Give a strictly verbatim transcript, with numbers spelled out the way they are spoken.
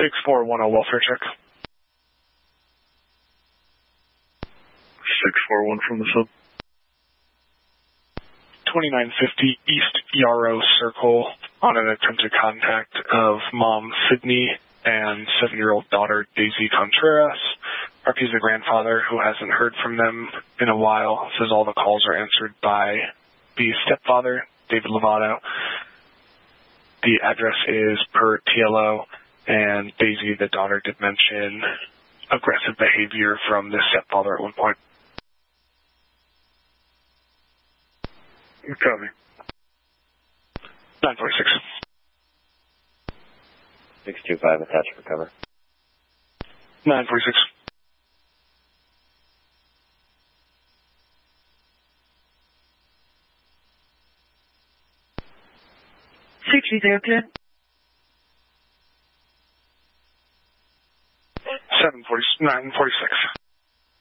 six four one zero, welfare check. six four one from the sub. twenty-nine fifty East Yarrow Circle on an attempted contact of mom Sydney and seven-year-old daughter Daisy Contreras. R P is the grandfather who hasn't heard from them in a while. Says all the calls are answered by the stepfather, David Lovato. The address is per T L O, and Daisy, the daughter, did mention aggressive behavior from the stepfather at one point. Copy. nine forty-six. six two five, attached for cover. nine forty-six. sixty there, ten. seven forty, nine forty-six.